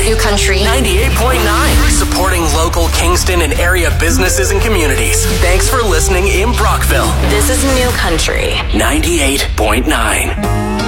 New Country 98.9, supporting local Kingston and area businesses and communities. Thanks for listening in Brockville. This is New Country 98.9.